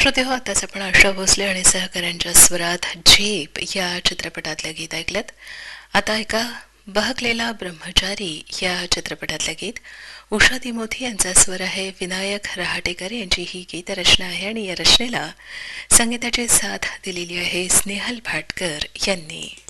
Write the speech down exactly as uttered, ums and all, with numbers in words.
श्रोते हो, आताच आपण आशा भोसले आणि सहकाऱ्यांच्या स्वरात झेप या चित्रपटातलं गीत ऐकलं. आता ऐका बहकलेला ब्रह्मचारी या चित्रपटातलं गीत. उषा तिमोथी यांचा स्वर आहे. विनायक रहाटेकर यांची ही गीतरचना आहे आणि या रचनेला संगीताची साथ दिलेली आहे स्नेहल भाटकर यांनी.